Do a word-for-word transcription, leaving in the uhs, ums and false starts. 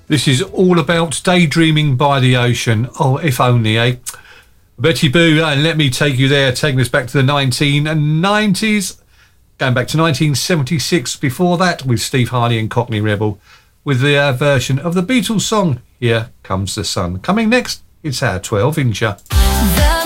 This is all about daydreaming by the ocean. Oh, if only, eh? Betty Boo, and Let Me Take You There, taking us back to the nineteen nineties. Going back to nineteen seventy-six before that with Steve Harley and Cockney Rebel with the uh, version of the Beatles song, Here Comes the Sun. Coming next, it's our twelve-incher.